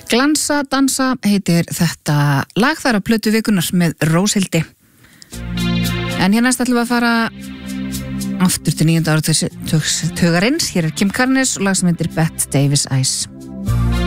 Glansa, dansa heitir þetta lag þar á plötu vikunnar með Róshildi. En hér næst ætlum við að fara aftur til 9. áratugarins. Hér er Kim Carnes og lag sem heitir Bette Davis Eyes.